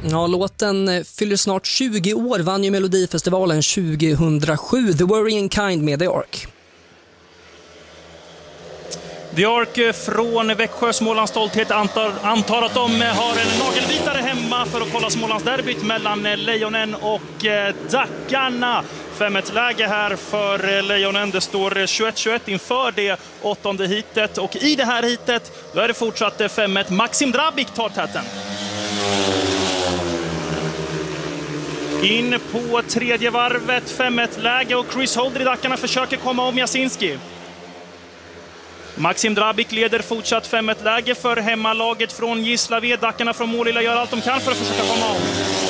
Ja, låten fyller snart 20 år, vann ju Melodifestivalen 2007. The Worrying Kind med The Ark. The Ark från Växjö, Smålands stolthet, antar att de har en nagelbitare hemma för att kolla Smålands derbyt mellan Lejonen och Dackarna. 5-1-läge här för Lejonen. Det står 21-21 inför det 8:e hitet. Och i det här hitet då är det fortsatt 5-1. Maxim Drabik tar täten. In på tredje varvet, 5-1-läge och Chris Holder i Dackarna försöker komma om Jasinski. Maxim Drabik leder fortsatt 5-1-läge för hemmalaget från Gislaved. Dackarna från Målilla gör allt de kan för att försöka komma om.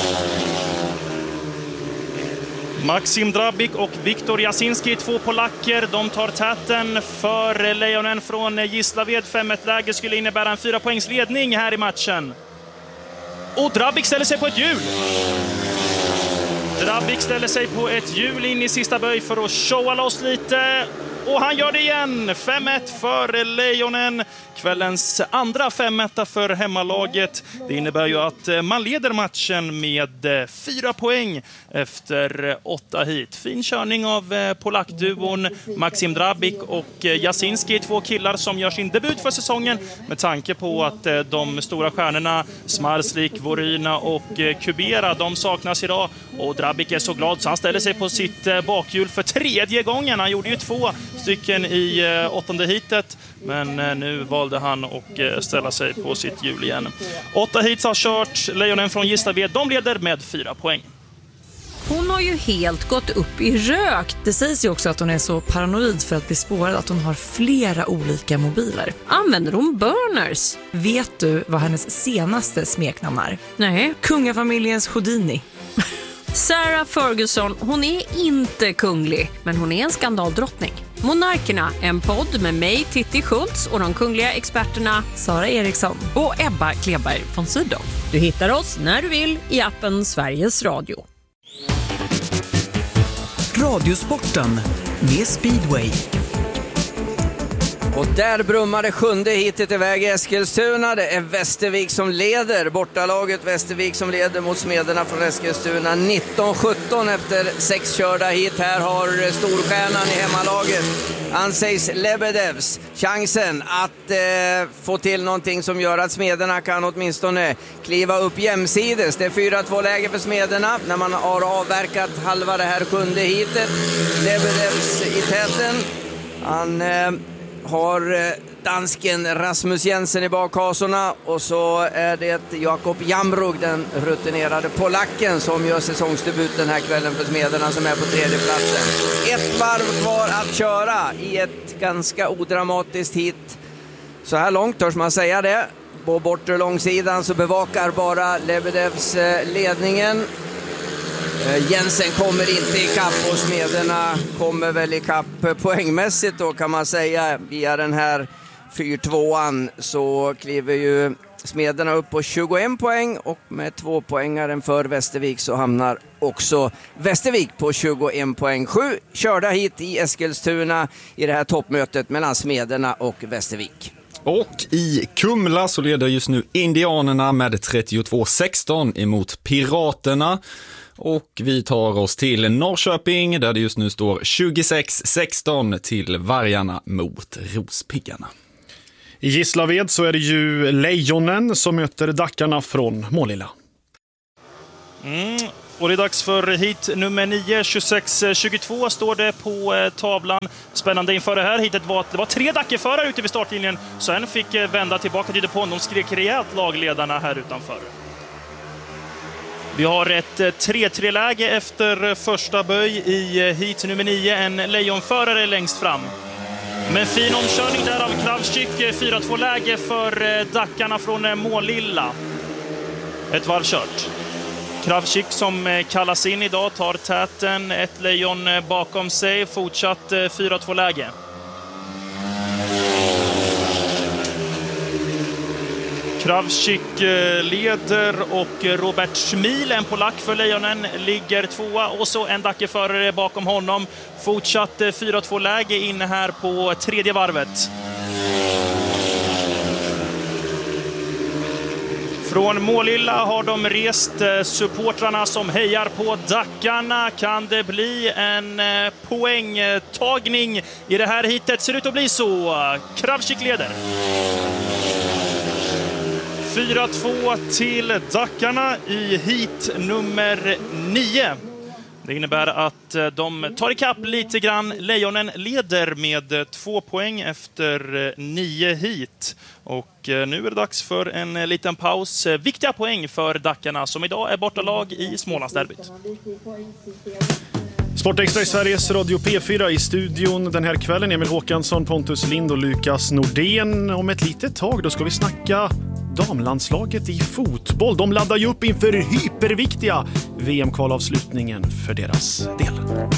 Maxim Drabik och Viktor Jasinski, 2 polacker. De tar täten för Lejonen från Gislaved. 5-1-läge skulle innebära en 4-poängsledning här i matchen. Och Drabik ställer sig på ett hjul. Drabik ställer sig på ett hjul in i sista böj för att showa loss lite. Och han gör det igen. 5-1 för Lejonen. Kvällens andra 5-1 för hemmalaget. Det innebär ju att man leder matchen med 4 poäng efter 8 hit. Fin körning av polackduon Maxim Drabik och Jasinski. 2 killar som gör sin debut för säsongen med tanke på att de stora stjärnorna Smarslik, Voryna och Kubera, de saknas idag. Och Drabik är så glad så han ställer sig på sitt bakhjul för 3:e gången. Han gjorde ju 2 stycken i 8:e hitet, men nu valde han att ställa sig på sitt hjul igen. 8 hits har kört. Lejonen från Gislaved, de leder med 4 poäng. Hon har ju helt gått upp i rök. Det sägs ju också att hon är så paranoid för att bli spårad att hon har flera olika mobiler. Använder hon burners? Vet du vad hennes senaste smeknamn är? Nej. Kungafamiljens Houdini. Sarah Ferguson, hon är inte kunglig, men hon är en skandaldrottning. Monarkerna, en podd med mig, Titti Schultz, och de kungliga experterna Sara Eriksson och Ebba Kleberg von Sydow. Du hittar oss när du vill i appen Sveriges Radio. Radiosporten med Speedway. Och där brummar det 7:e hitet iväg i Eskilstuna. Det är Västervik som leder. Bortalaget Västervik som leder mot Smederna från Eskilstuna. 19-17 efter 6 körda hit. Här har storstjärnan i hemmalaget, Andrzej Lebedevs, chansen att få till någonting som gör att Smederna kan åtminstone kliva upp jämsides. Det är 4-2-läge för Smederna när man har avverkat halva det här 7:e hitet. Lebedevs i täten. Han har dansken Rasmus Jensen i bakhasorna och så är det Jakob Jamrog, den rutinerade polacken, som gör säsongsdebut den här kvällen för Smederna, som är på 3:e platsen. 1 varv kvar att köra i ett ganska odramatiskt hit. Så här långt törs man säga det. På bortre långsidan så bevakar bara Lebedevs ledningen. Jensen kommer inte i kapp och Smederna kommer väl i kapp poängmässigt då, kan man säga. Via den här 4-2an så kliver ju Smederna upp på 21 poäng, och med 2-poängaren för Västervik så hamnar också Västervik på 21 poäng. 7 körda hit i Eskilstuna i det här toppmötet mellan Smederna och Västervik. Och i Kumla så leder just nu Indianerna med 32-16 emot Piraterna. Och vi tar oss till Norrköping där det just nu står 26-16 till Vargarna mot Rospiggarna. I Gislaved så är det ju Lejonen som möter Dackarna från Målilla. Och det är dags för hit nummer 9. 26-22 står det på tavlan. Spännande inför det här hitet var att det var 3 Dackerförare ute vid startlinjen. Så en fick vända tillbaka till depån. De skrek rejält lagledarna här utanför. Vi har ett 3-3-läge efter första böj i hit nummer 9. En lejonförare längst fram. Men fin omkörning där av Kravczyk. 4-2-läge för Dackarna från Målilla. Ett varv kört. Kravczyk som kallas in idag tar täten. Ett lejon bakom sig. Fortsatt 4-2-läge. Kravczyk leder och Robert Schmil, en polack för Lejonen, ligger 2:a och så en Dackerförare bakom honom. Fortsatt 4-2-läge inne här på 3:e varvet. Från Målilla har de rest supportrarna som hejar på Dackarna. Kan det bli en poängtagning i det här hitet? Ser ut att bli så. Kravchik leder. 4-2 till Dackarna i hit nummer 9. Det innebär att de tar ikapp lite grann. Lejonen leder med 2 poäng efter 9 hit. Och nu är det dags för en liten paus. Viktiga poäng för Dackarna som idag är bortalag i Smålandsderbyt. Sportextra i Sveriges Radio P4 i studion den här kvällen. Emil Håkansson, Pontus Lind och Lukas Nordén. Om ett litet tag då ska vi snacka damlandslaget i fotboll. De laddar ju upp inför hyperviktiga VM-kvalavslutningen för deras del.